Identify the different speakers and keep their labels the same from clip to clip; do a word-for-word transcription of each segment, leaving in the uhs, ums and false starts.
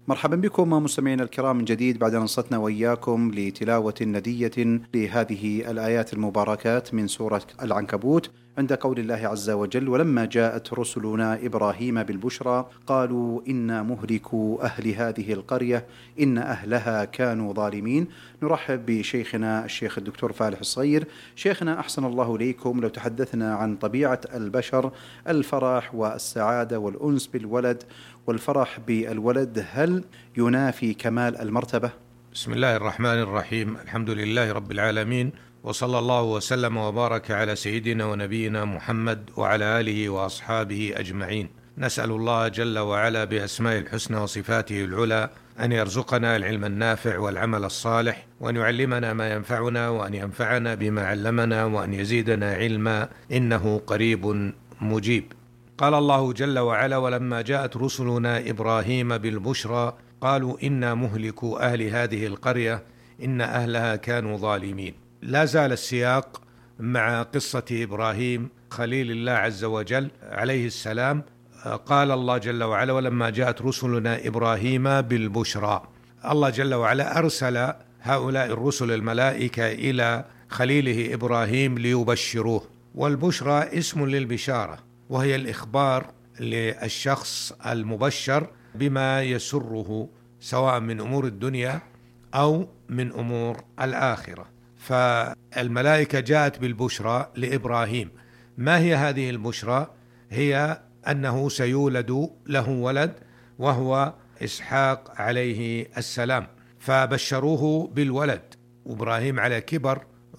Speaker 1: مرحبا بكم مستمعينا الكرام من جديد بعد أن انصتنا وإياكم لتلاوة ندية لهذه الآيات المباركات من سورة العنكبوت عند قول الله عز وجل: ولما جاءت رسلنا إبراهيم بالبشرى قالوا إنا مهلكو أهل هذه القرية إن أهلها كانوا ظالمين. نرحب بشيخنا الشيخ الدكتور فالح الصغير. شيخنا أحسن الله إليكم، لو تحدثنا عن طبيعة البشر، الفرح والسعادة والأنس بالولد والفرح بالولد، هل ينافي كمال المرتبة؟
Speaker 2: بسم الله الرحمن الرحيم، الحمد لله رب العالمين، وصلى الله وسلم وبارك على سيدنا ونبينا محمد وعلى آله وأصحابه أجمعين. نسأل الله جل وعلا بأسماء الحسنى وصفاته العلى أن يرزقنا العلم النافع والعمل الصالح، وأن يعلمنا ما ينفعنا، وأن ينفعنا بما علمنا، وأن يزيدنا علما، إنه قريب مجيب. قال الله جل وعلا: ولما جاءت رسلنا إبراهيم بالبشرى قالوا إنا مهلكو أهل هذه القرية إن أهلها كانوا ظالمين. لا زال السياق مع قصة إبراهيم خليل الله عز وجل عليه السلام. قال الله جل وعلا: ولما جاءت رسلنا إبراهيم بالبشرى. الله جل وعلا أرسل هؤلاء الرسل الملائكة إلى خليله إبراهيم ليبشروه، والبشرى اسم للبشارة، وهي الإخبار للشخص المبشر بما يسره سواء من أمور الدنيا أو من أمور الآخرة. فالملائكة جاءت بالبشرى لإبراهيم. ما هي هذه البشرى؟ هي أنه سيولد له ولد وهو إسحاق عليه السلام، فبشروه بالولد. إبراهيم على كبر،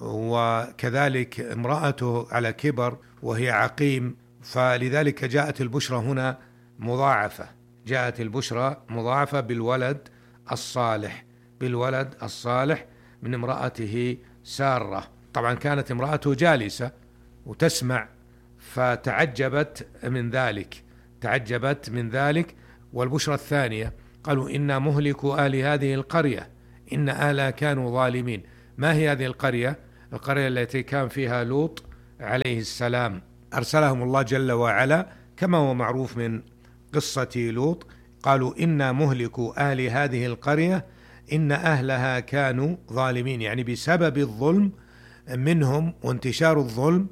Speaker 2: وكذلك امرأته على كبر وهي عقيم، فلذلك جاءت البشرى هنا مضاعفة، جاءت البشرى مضاعفة بالولد الصالح، بالولد الصالح من امرأته سارة. طبعا كانت امرأته جالسة وتسمع، فتعجبت من ذلك، تعجبت من ذلك. والبشرى الثانية قالوا إنا مهلكو أهل هذه القرية إن أهلها كانوا ظالمين. ما هي هذه القرية؟ القرية التي كان فيها لوط عليه السلام. أرسلهم الله جل وعلا كما هو معروف من قصة لوط. قالوا إنا مهلكو أهل هذه القرية إن أهلها كانوا ظالمين، يعني بسبب الظلم منهم وانتشار الظلم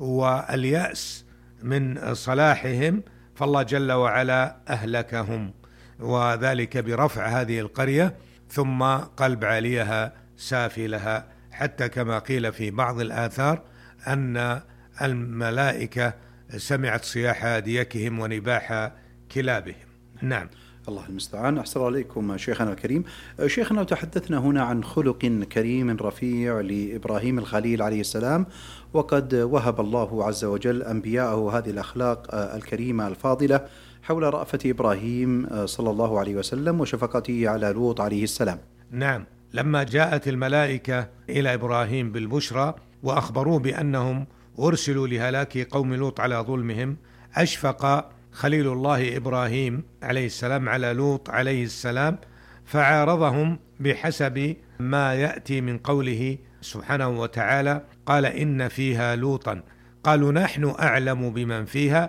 Speaker 2: واليأس من صلاحهم، فالله جل وعلا أهلكهم، وذلك برفع هذه القرية ثم قلب عاليها سافلها، حتى كما قيل في بعض الآثار أن الملائكة سمعت صياح ديكهم ونباح كلابهم. نعم،
Speaker 1: الله المستعان. أحسن الله عليكم شيخنا الكريم. شيخنا، تحدثنا هنا عن خلق كريم رفيع لإبراهيم الخليل عليه السلام، وقد وهب الله عز وجل أنبياءه هذه الأخلاق الكريمة الفاضلة حول رأفة إبراهيم صلى الله عليه وسلم وشفقته على لوط عليه السلام.
Speaker 2: نعم، لما جاءت الملائكة إلى إبراهيم بالبشرى وأخبروه بأنهم أرسلوا لهلاك قوم لوط على ظلمهم، أشفق خليل الله إبراهيم عليه السلام على لوط عليه السلام، فعارضهم بحسب ما يأتي من قوله سبحانه وتعالى: قال إن فيها لوطا قالوا نحن أعلم بمن فيها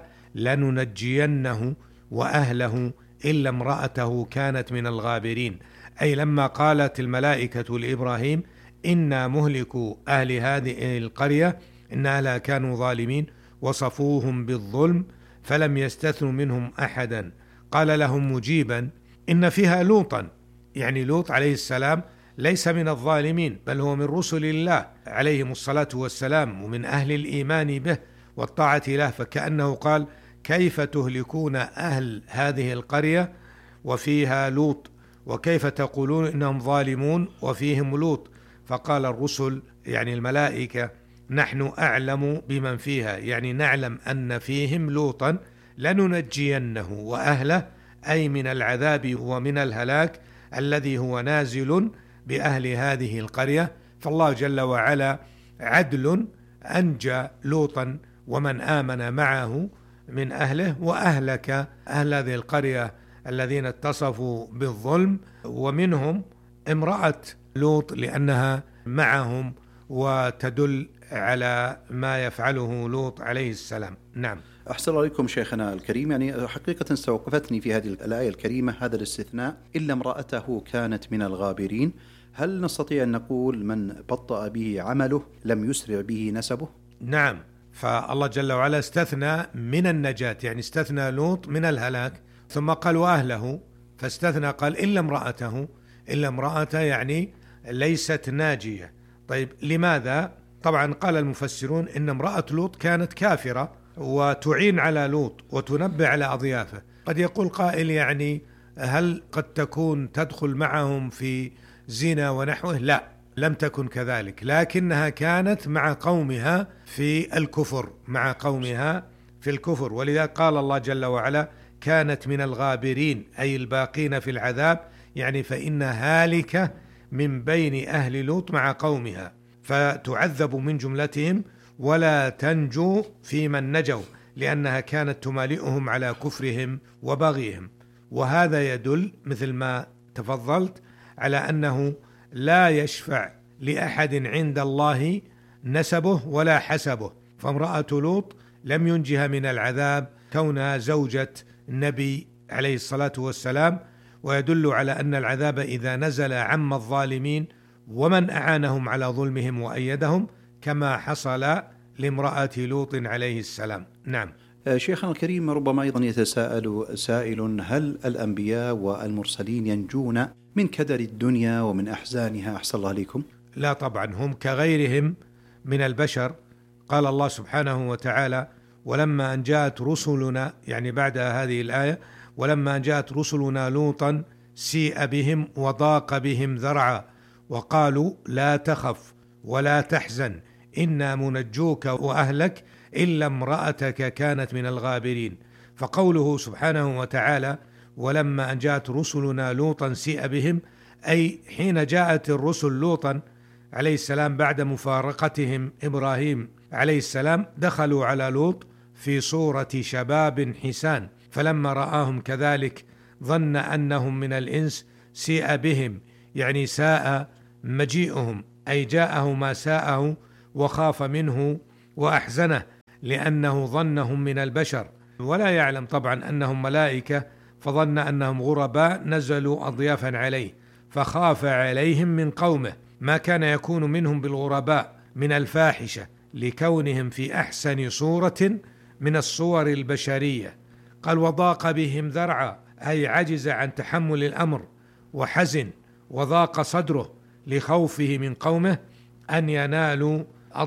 Speaker 2: لننجينه وأهله إلا امرأته كانت من الغابرين. أي لما قالت الملائكة لإبراهيم إنا مهلكوا أهل هذه القرية إن أهلها كانوا ظالمين، وصفوهم بالظلم فلم يستثنوا منهم أحدا، قال لهم مجيبا إن فيها لوطا، يعني لوط عليه السلام ليس من الظالمين، بل هو من رسل الله عليهم الصلاة والسلام، ومن أهل الإيمان به والطاعة له. فكأنه قال: كيف تهلكون أهل هذه القرية وفيها لوط، وكيف تقولون إنهم ظالمون وفيهم لوط؟ فقال الرسل يعني الملائكة: نحن أعلم بمن فيها، يعني نعلم أن فيهم لوطا لننجينه وأهله، أي من العذاب ومن الهلاك الذي هو نازل بأهل هذه القرية. فالله جل وعلا عدل أنجى لوطا ومن آمن معه من أهله، وأهلك أهل هذه القرية الذين اتصفوا بالظلم، ومنهم امرأة لوط لأنها معهم وتدل على ما يفعله لوط عليه السلام. نعم.
Speaker 1: أحسن الله عليكم شيخنا الكريم. يعني حقيقة استوقفتني في هذه الآية الكريمة هذا الاستثناء، إلا امرأته كانت من الغابرين. هل نستطيع أن نقول من بطأ به عمله لم يسرع به نسبه؟
Speaker 2: نعم، فالله جل وعلا استثنى من النجاة، يعني استثنى لوط من الهلاك، ثم قال وأهله، فاستثنى قال إلا امرأته. إلا امرأته يعني ليست ناجية. طيب لماذا؟ طبعا قال المفسرون إن امرأة لوط كانت كافرة وتعين على لوط وتنبه على أضيافه. قد يقول قائل يعني هل قد تكون تدخل معهم في زنا ونحوه؟ لا، لم تكن كذلك، لكنها كانت مع قومها في الكفر، مع قومها في الكفر. ولذا قال الله جل وعلا كانت من الغابرين، أي الباقين في العذاب، يعني فإن هالكة من بين أهل لوط مع قومها، فتعذب من جملتهم ولا تنجو في من نجوا، لأنها كانت تمالئهم على كفرهم وبغيهم. وهذا يدل مثل ما تفضلت على أنه لا يشفع لأحد عند الله نسبه ولا حسبه، فامرأة لوط لم ينجها من العذاب كونها زوجة النبي عليه الصلاة والسلام. ويدل على أن العذاب إذا نزل عم الظالمين ومن أعانهم على ظلمهم وأيدهم، كما حصل لامرأة لوط عليه السلام. نعم.
Speaker 1: شيخنا الكريم، ربما أيضا يتساءل سائل: هل الأنبياء والمرسلين ينجون من كدر الدنيا ومن أحزانها؟ أحسن الله عليكم.
Speaker 2: لا طبعا، هم كغيرهم من البشر. قال الله سبحانه وتعالى ولما أن جاءت رسلنا، يعني بعد هذه الآية، ولما أن جاءت رسلنا لوطا سيء بهم وضاق بهم ذرعا وقالوا لا تخف ولا تحزن إنا منجوك وأهلك إلا امرأتك كانت من الغابرين. فقوله سبحانه وتعالى ولما أن جاءت رسلنا لوطا سيء بهم، أي حين جاءت الرسل لوطا عليه السلام بعد مفارقتهم إبراهيم عليه السلام، دخلوا على لوط في صورة شباب حسان، فلما رآهم كذلك ظن أنهم من الإنس سيء بهم، يعني ساء مجيئهم، أي جاءه ما ساءه وخاف منه وأحزنه، لأنه ظنهم من البشر ولا يعلم طبعا أنهم ملائكة، فظن أنهم غرباء نزلوا أضيافا عليه، فخاف عليهم من قومه، ما كان يكون منهم بالغرباء من الفاحشة لكونهم في أحسن صورة من الصور البشرية. قال وضاق بهم ذرعا، أي عجز عن تحمل الأمر وحزن وضاق صدره لخوفه من قومه أن ينالوا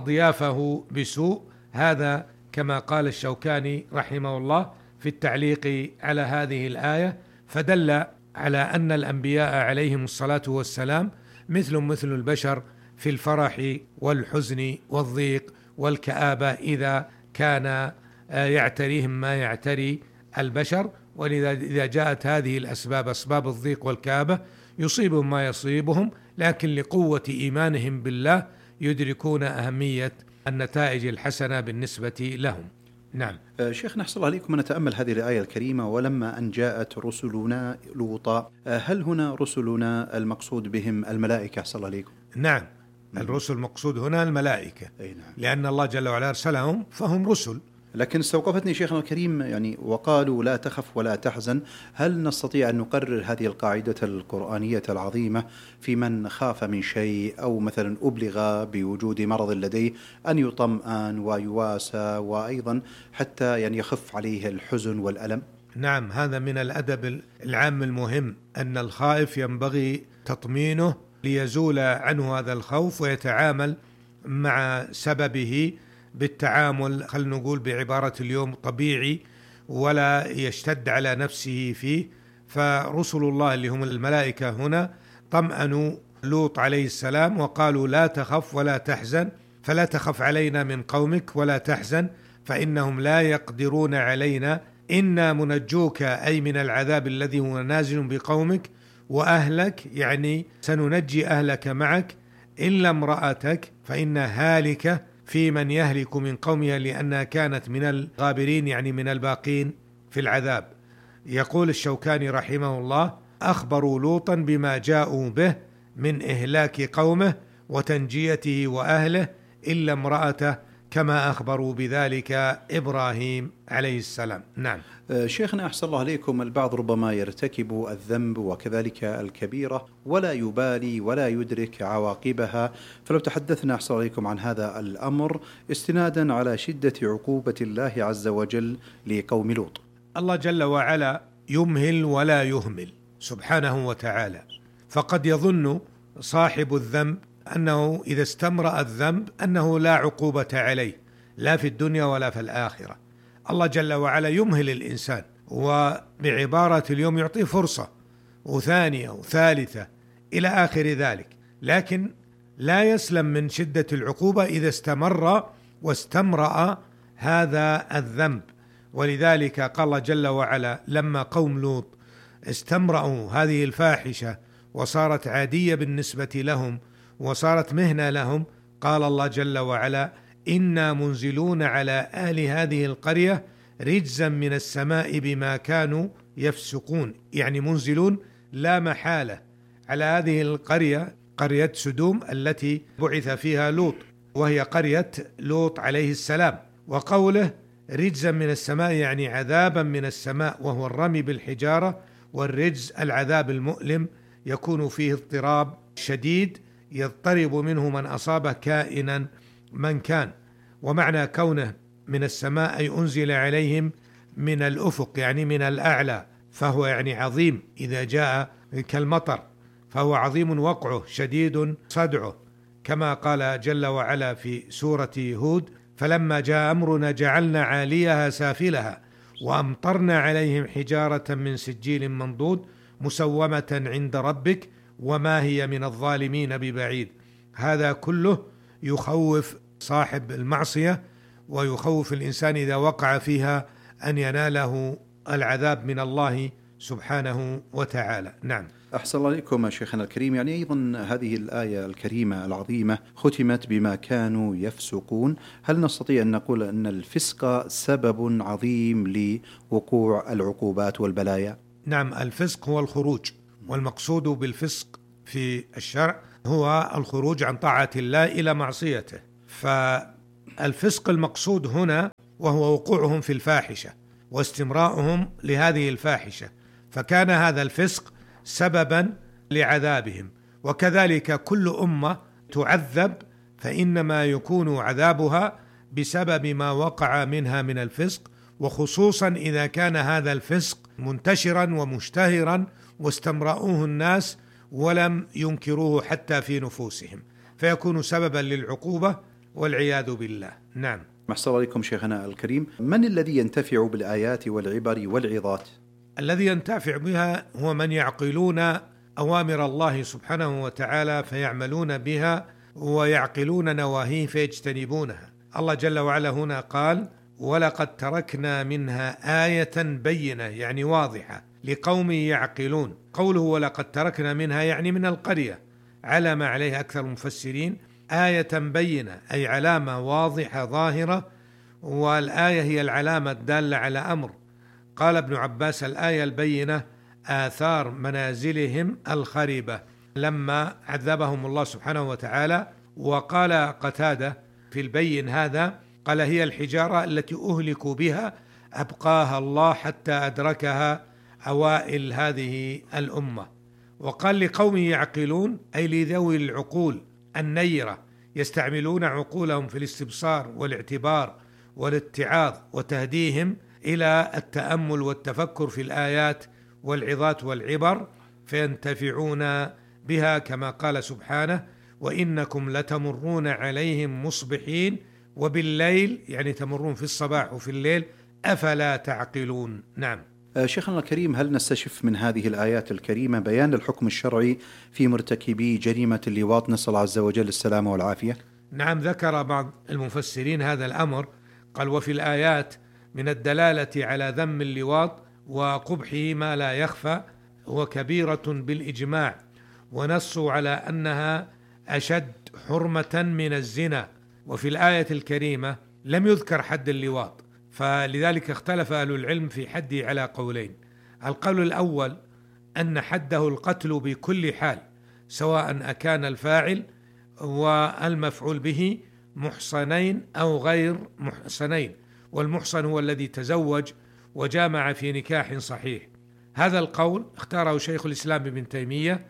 Speaker 2: أضيافه بسوء. هذا كما قال الشوكاني رحمه الله في التعليق على هذه الآية، فدل على أن الأنبياء عليهم الصلاة والسلام مثل مثل البشر في الفرح والحزن والضيق والكآبة إذا كان يعتريهم ما يعتري البشر. ولذا إذا جاءت هذه الأسباب، أسباب الضيق والكآبة، يصيبهم ما يصيبهم، لكن لقوة إيمانهم بالله يدركون أهمية النتائج الحسنة بالنسبة لهم. نعم.
Speaker 1: شيخنا أحسن الله عليكم، نتأمل هذه الآية الكريمة ولما أن جاءت رسلنا لوطا، هل هنا رسلنا المقصود بهم الملائكة؟ أحسن الله عليكم.
Speaker 2: نعم، الرسل مقصود هنا الملائكة،
Speaker 1: أي نعم.
Speaker 2: لأن الله جل وعلا أرسلهم فهم رسل.
Speaker 1: لكن استوقفتني شيخنا الكريم يعني وقالوا لا تخف ولا تحزن، هل نستطيع أن نقرر هذه القاعدة القرآنية العظيمة في من خاف من شيء أو مثلا أبلغ بوجود مرض لديه أن يطمئن ويواسى وأيضا حتى يعني يخف عليه الحزن والألم؟
Speaker 2: نعم، هذا من الأدب العام المهم، أن الخائف ينبغي تطمينه ليزول عنه هذا الخوف ويتعامل مع سببه بالتعامل، خلينا نقول بعبارة اليوم، طبيعي، ولا يشتد على نفسه فيه. فرسل الله اللي هم الملائكة هنا طمأنوا لوط عليه السلام وقالوا لا تخف ولا تحزن، فلا تخف علينا من قومك ولا تحزن فإنهم لا يقدرون علينا، إنا منجوك أي من العذاب الذي هو نازل بقومك، وأهلك يعني سننجي أهلك معك، إلا امرأتك فإن هالكة في من يهلك من قومها لأنها كانت من الغابرين، يعني من الباقين في العذاب. يقول الشوكاني رحمه الله أخبروا لوطا بما جاءوا به من إهلاك قومه وتنجيته وأهله إلا امرأته كما أخبروا بذلك إبراهيم عليه السلام. نعم.
Speaker 1: شيخنا أحسن الله عليكم، البعض ربما يرتكب الذنب وكذلك الكبيرة ولا يبالي ولا يدرك عواقبها، فلو تحدثنا أحسن الله عليكم عن هذا الأمر استنادا على شدة عقوبة الله عز وجل لقوم لوط.
Speaker 2: الله جل وعلا يمهل ولا يهمل سبحانه وتعالى، فقد يظن صاحب الذنب أنه إذا استمرأ الذنب أنه لا عقوبة عليه لا في الدنيا ولا في الآخرة. الله جل وعلا يمهل الإنسان، وبعبارة اليوم يعطيه فرصة وثانية وثالثة إلى آخر ذلك، لكن لا يسلم من شدة العقوبة إذا استمر واستمرأ هذا الذنب. ولذلك قال الله جل وعلا لما قوم لوط استمرأوا هذه الفاحشة وصارت عادية بالنسبة لهم وصارت مهنة لهم، قال الله جل وعلا إنا منزلون على أهل هذه القرية رجزا من السماء بما كانوا يفسقون، يعني منزلون لا محالة على هذه القرية، قرية سدوم التي بعث فيها لوط، وهي قرية لوط عليه السلام. وقوله رجزا من السماء يعني عذابا من السماء، وهو الرمي بالحجارة، والرجز العذاب المؤلم يكون فيه اضطراب شديد يضطرب منه من أصابه كائنا من كان. ومعنى كونه من السماء أي أنزل عليهم من الأفق يعني من الأعلى، فهو يعني عظيم إذا جاء كالمطر، فهو عظيم وقعه شديد صدعه، كما قال جل وعلا في سورة هود فلما جاء أمرنا جعلنا عاليها سافلها وأمطرنا عليهم حجارة من سجيل منضود مسومة عند ربك وما هي من الظالمين ببعيد. هذا كله يخوف صاحب المعصية ويخوف الإنسان إذا وقع فيها أن يناله العذاب من الله سبحانه وتعالى. نعم.
Speaker 1: أحسن الله عليكم شيخنا الكريم، يعني أيضا هذه الآية الكريمة العظيمة ختمت بما كانوا يفسقون، هل نستطيع أن نقول أن الفسق سبب عظيم لوقوع العقوبات والبلايا؟
Speaker 2: نعم، الفسق هو الخروج، والمقصود بالفسق في الشرع هو الخروج عن طاعة الله إلى معصيته. فالفسق المقصود هنا وهو وقوعهم في الفاحشة واستمراؤهم لهذه الفاحشة، فكان هذا الفسق سببا لعذابهم. وكذلك كل أمة تعذب فإنما يكون عذابها بسبب ما وقع منها من الفسق، وخصوصا إذا كان هذا الفسق منتشرا ومشتهرا واستمرأوه الناس ولم ينكروه حتى في نفوسهم، فيكون سببا للعقوبة والعياذ بالله. نعم.
Speaker 1: أحسن الله عليكم شيخنا الكريم، من الذي ينتفع بالآيات والعبر والعظات؟
Speaker 2: الذي ينتفع بها هو من يعقلون أوامر الله سبحانه وتعالى فيعملون بها، ويعقلون نواهيه فيجتنبونها. الله جل وعلا هنا قال ولقد تركنا منها آية بينة يعني واضحة لقوم يعقلون. قوله ولقد تركنا منها يعني من القرية، على ما عليه أكثر المفسرين، آية بينة أي علامة واضحة ظاهرة، والآية هي العلامة الدالة على أمر. قال ابن عباس الآية البينة آثار منازلهم الخربة لما عذبهم الله سبحانه وتعالى. وقال قتادة في البين هذا قال هي الحجارة التي أهلكوا بها أبقاها الله حتى أدركها أوائل هذه الأمة. وقال لقوم يعقلون أي لذوي العقول النيرة يستعملون عقولهم في الاستبصار والاعتبار والاتعاظ، وتهديهم إلى التأمل والتفكر في الآيات والعظات والعبر فينتفعون بها، كما قال سبحانه وإنكم لتمرون عليهم مصبحين وبالليل يعني تمرون في الصباح وفي الليل أفلا تعقلون. نعم.
Speaker 1: شيخنا الكريم، هل نستشف من هذه الآيات الكريمة بيان الحكم الشرعي في مرتكبي جريمة اللواط، نسأل الله عز وجل السلامة والعافية؟
Speaker 2: نعم، ذكر بعض المفسرين هذا الأمر، قال وفي الآيات من الدلالة على ذم اللواط وقبحه ما لا يخفى وكبيرة بالإجماع، ونصوا على أنها أشد حرمة من الزنا. وفي الآية الكريمة لم يذكر حد اللواط، فلذلك اختلف أهل العلم في حده على قولين. القول الأول أن حده القتل بكل حال، سواء أكان الفاعل والمفعول به محصنين أو غير محصنين، والمحصن هو الذي تزوج وجامع في نكاح صحيح. هذا القول اختاره شيخ الإسلام ابن تيمية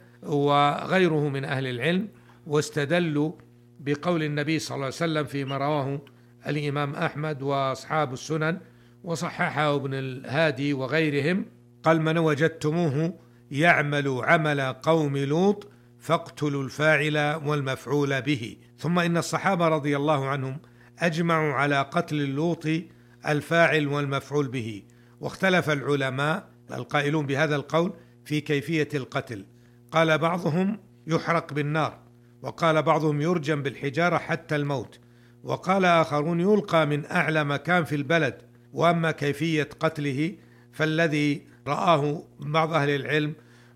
Speaker 2: وغيره من أهل العلم، واستدلوا بقول النبي صلى الله عليه وسلم فيما رواه الإمام أحمد وأصحاب السنن وصححه ابن الهادي وغيرهم، قال: من وجدتموه يعمل عمل قوم لوط فاقتلوا الفاعل والمفعول به. ثم إن الصحابة رضي الله عنهم أجمعوا على قتل اللوط الفاعل والمفعول به، واختلف العلماء القائلون بهذا القول في كيفية القتل. قال بعضهم يحرق بالنار، وقال بعضهم يرجم بالحجارة حتى الموت، وقال آخرون يلقى من أعلى مكان في البلد. وأما كيفية قتله فالذي رآه بعض أهل العلم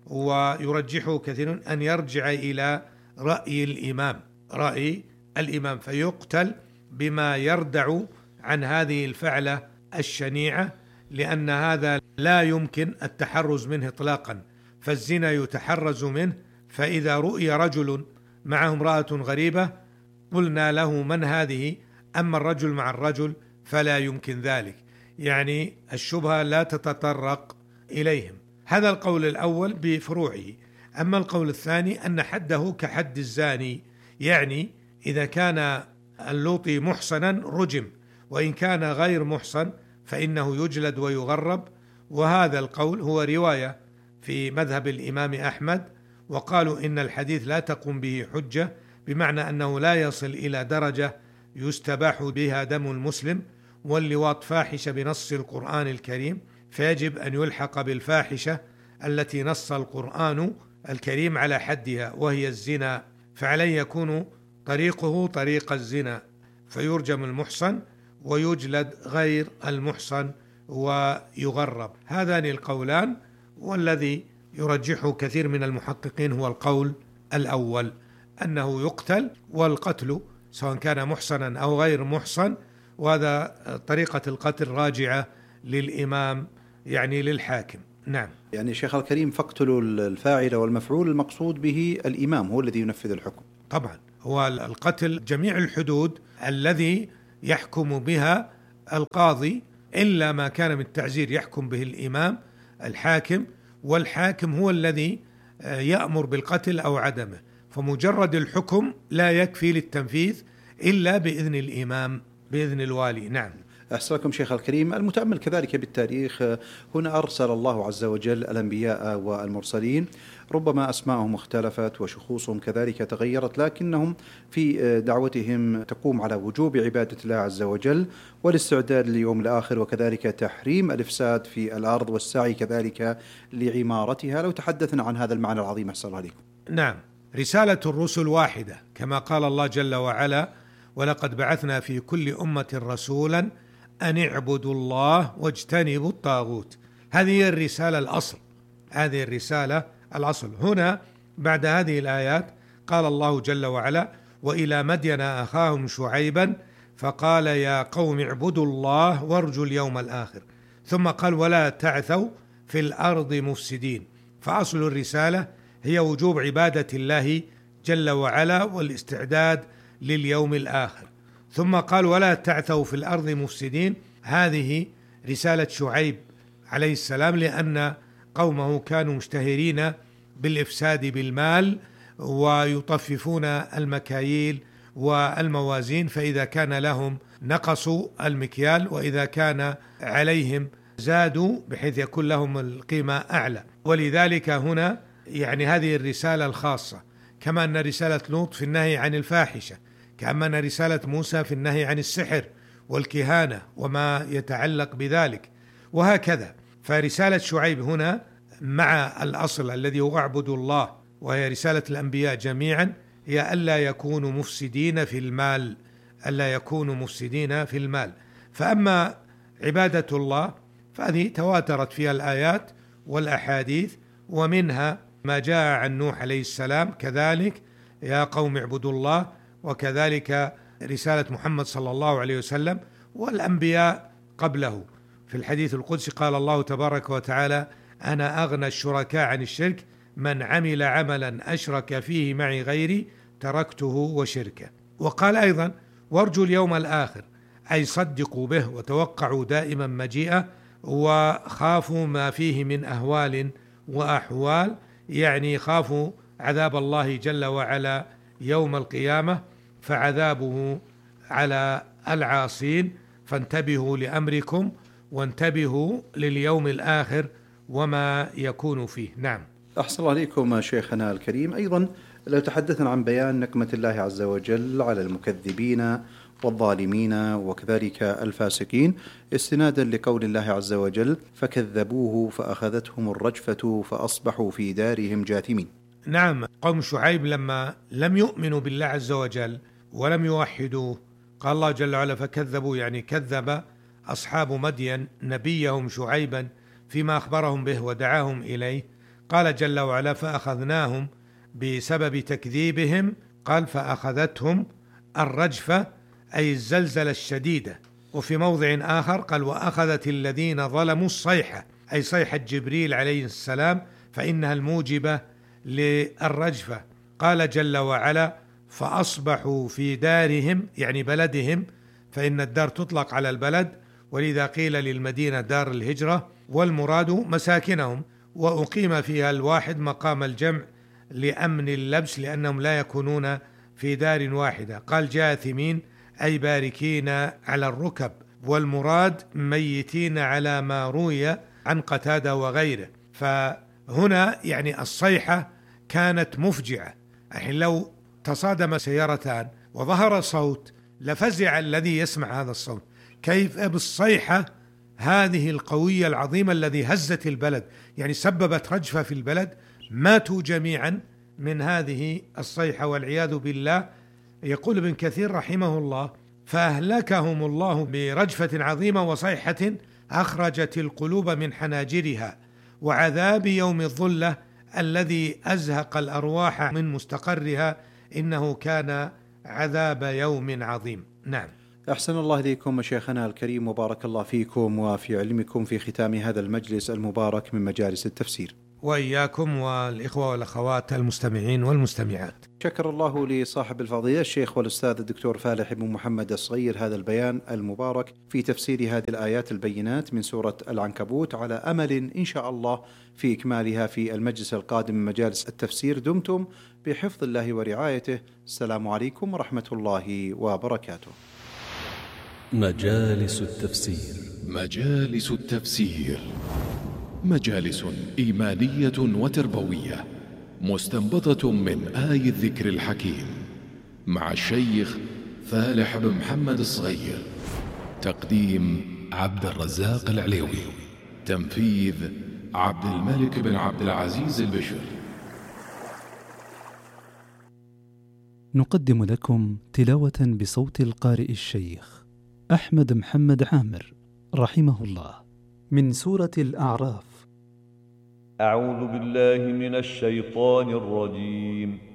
Speaker 2: ويرجحه كثيرون أن يرجع إلى رأي الإمام رأي الإمام فيقتل بما يردع عن هذه الفعلة الشنيعة، لأن هذا لا يمكن التحرز منه إطلاقا، فالزنا يتحرز منه. فإذا رؤي رجل معه امرأة غريبة قلنا له من هذه، أما الرجل مع الرجل فلا يمكن ذلك، يعني الشبهة لا تتطرق إليهم. هذا القول الأول بفروعه. أما القول الثاني أن حده كحد الزاني، يعني إذا كان اللوطي محصنا رجم، وإن كان غير محصن فإنه يجلد ويغرب. وهذا القول هو رواية في مذهب الإمام أحمد، وقالوا إن الحديث لا تقوم به حجة، بمعنى أنه لا يصل إلى درجة يستباح بها دم المسلم، واللواط فاحشة بنص القرآن الكريم، فيجب أن يلحق بالفاحشة التي نص القرآن الكريم على حدها وهي الزنا، فعليه يكون طريقه طريق الزنا، فيرجم المحصن ويجلد غير المحصن ويغرب. هذان القولان، والذي يرجحه كثير من المحققين هو القول الأول، أنه يقتل، والقتل سواء كان محصنا أو غير محصن، وهذا طريقة القتل راجعة للإمام يعني للحاكم. نعم.
Speaker 1: يعني شيخ الكريم فاقتلوا الفاعل والمفعول المقصود به الإمام هو الذي ينفذ الحكم.
Speaker 2: طبعا هو القتل جميع الحدود الذي يحكم بها القاضي، إلا ما كان من التعزير يحكم به الإمام الحاكم، والحاكم هو الذي يأمر بالقتل أو عدمه، فمجرد الحكم لا يكفي للتنفيذ إلا بإذن الإمام بإذن الوالي. نعم.
Speaker 1: أحسنكم شيخ الكريم. المتأمل كذلك بالتاريخ، هنا أرسل الله عز وجل الأنبياء والمرسلين، ربما أسماءهم اختلفت وشخوصهم كذلك تغيرت، لكنهم في دعوتهم تقوم على وجوب عبادة الله عز وجل والاستعداد ليوم الآخر، وكذلك تحريم الإفساد في الأرض والسعي كذلك لعمارتها. لو تحدثنا عن هذا المعنى العظيم أحسن الله عليكم.
Speaker 2: نعم. رسالة الرسل واحدة، كما قال الله جل وعلا: ولقد بعثنا في كل أمة رسولا أن اعبدوا الله واجتنبوا الطاغوت. هذه هي الرسالة الأصل، هذه الرسالة الأصل. هنا بعد هذه الآيات قال الله جل وعلا: وإلى مدين أخاهم شعيبا فقال يا قوم اعبدوا الله وارجوا اليوم الآخر، ثم قال ولا تعثوا في الأرض مفسدين. فأصل الرسالة هي وجوب عبادة الله جل وعلا والاستعداد لليوم الآخر. ثم قال ولا تعثوا في الأرض مفسدين، هذه رسالة شعيب عليه السلام، لأن قومه كانوا مشتهرين بالإفساد بالمال ويطففون المكاييل والموازين، فإذا كان لهم نقصوا المكيال، وإذا كان عليهم زادوا بحيث يكون لهم القيمة أعلى. ولذلك هنا يعني هذه الرسالة الخاصة، كما أن رسالة لوط في النهي عن الفاحشة، كما أن رسالة موسى في النهي عن السحر والكهانة وما يتعلق بذلك، وهكذا. فرسالة شعيب هنا مع الأصل الذي هو اعبدوا الله، وهي رسالة الأنبياء جميعا، هي ألا يكونوا مفسدين في المال، ألا يكونوا مفسدين في المال. فأما عبادة الله فهذه تواترت فيها الآيات والأحاديث، ومنها ما جاء عن نوح عليه السلام كذلك يا قوم اعبدوا الله، وكذلك رسالة محمد صلى الله عليه وسلم والأنبياء قبله. في الحديث القدسي قال الله تبارك وتعالى أنا أغنى الشركاء عن الشرك من عمل عملا أشرك فيه معي غيري تركته وشركه. وقال أيضا وارجوا اليوم الآخر، أي صدقوا به وتوقعوا دائما مجيئه، وخافوا ما فيه من أهوال وأحوال، يعني خافوا عذاب الله جل وعلا يوم القيامة، فعذابه على العاصين. فانتبهوا لأمركم وانتبهوا لليوم الآخر وما يكون فيه. نعم.
Speaker 1: أحسن الله عليكم شيخنا الكريم. أيضا لو تحدثنا عن بيان نقمة الله عز وجل على المكذبين والظالمين وكذلك الفاسقين، استنادا لقول الله عز وجل: فكذبوه فأخذتهم الرجفة فأصبحوا في دارهم جاثمين.
Speaker 2: نعم، قوم شعيب لما لم يؤمنوا بالله عز وجل ولم يوحدوه، قال الله جل وعلا فكذبوا، يعني كذب أصحاب مدين نبيهم شعيبا فيما أخبرهم به ودعاهم إليه. قال جل وعلا فأخذناهم بسبب تكذيبهم، قال فأخذتهم الرجفة أي الزلزلة الشديدة. وفي موضع آخر قال وأخذت الذين ظلموا الصيحة، أي صيحة جبريل عليه السلام، فإنها الموجبة للرجفة. قال جل وعلا فأصبحوا في دارهم، يعني بلدهم، فإن الدار تطلق على البلد، ولذا قيل للمدينة دار الهجرة، والمراد مساكنهم، وأقيم فيها الواحد مقام الجمع لأمن اللبس، لأنهم لا يكونون في دار واحدة. قال جاثمين أي باركين على الركب، والمراد ميتين على ما روي عن قتادة وغيره. فهنا يعني الصيحة كانت مفجعة، الحين لو تصادم سيارتان وظهر صوت لفزع الذي يسمع هذا الصوت، كيف بالصيحة هذه القوية العظيمة الذي هزت البلد، يعني سببت رجفة في البلد، ماتوا جميعا من هذه الصيحة والعياذ بالله. يقول ابن كثير رحمه الله فأهلكهم الله برجفة عظيمة وصيحة أخرجت القلوب من حناجرها، وعذاب يوم الظلة الذي أزهق الأرواح من مستقرها، إنه كان عذاب يوم عظيم. نعم.
Speaker 1: أحسن الله إليكم شيخنا الكريم، وبارك الله فيكم وفي علمكم في ختام هذا المجلس المبارك من مجالس التفسير.
Speaker 2: وإياكم والإخوة والأخوات المستمعين والمستمعات.
Speaker 1: شكر الله لصاحب الفضيلة الشيخ والأستاذ الدكتور فالح بن محمد الصغير هذا البيان المبارك في تفسير هذه الآيات البينات من سورة العنكبوت، على أمل إن شاء الله في إكمالها في المجلس القادم من مجالس التفسير. دمتم بحفظ الله ورعايته. السلام عليكم ورحمة الله وبركاته.
Speaker 3: مجالس التفسير.
Speaker 4: مجالس التفسير مجالس إيمانية وتربوية مستنبطة من آي الذكر الحكيم، مع الشيخ فالح بن محمد الصغير. تقديم عبد الرزاق العليوي. تنفيذ عبد الملك بن عبد العزيز البشر.
Speaker 3: نقدم لكم تلاوة بصوت القارئ الشيخ أحمد محمد عامر رحمه الله من سورة الأعراف.
Speaker 5: أعوذ بالله من الشيطان الرجيم.